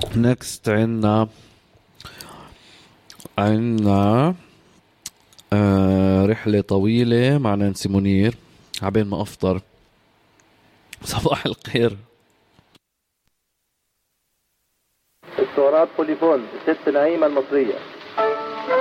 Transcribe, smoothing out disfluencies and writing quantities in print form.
نكست عنا رحلة طويلة مع نانسي منير عبين ما أفطر. صباح الخير. اسطوانات بوليفون ست نعيمة المصرية.